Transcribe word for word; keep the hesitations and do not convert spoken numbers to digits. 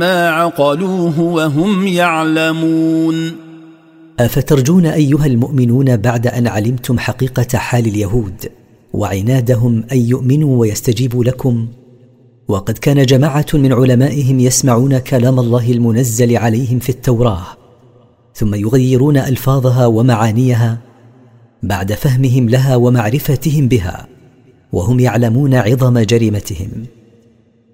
ما عقلوه وهم يعلمون. أفترجون أيها المؤمنون بعد أن علمتم حقيقة حال اليهود وعنادهم أن يؤمنوا ويستجيبوا لكم، وقد كان جماعة من علمائهم يسمعون كلام الله المنزل عليهم في التوراة ثم يغيرون ألفاظها ومعانيها بعد فهمهم لها ومعرفتهم بها وهم يعلمون عظم جريمتهم.